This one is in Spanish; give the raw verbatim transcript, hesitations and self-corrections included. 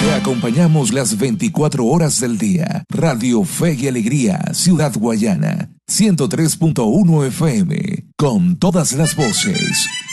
Te acompañamos las veinticuatro horas del día. Radio Fe y Alegría, Ciudad Guayana, ciento tres punto uno F M, con todas las voces.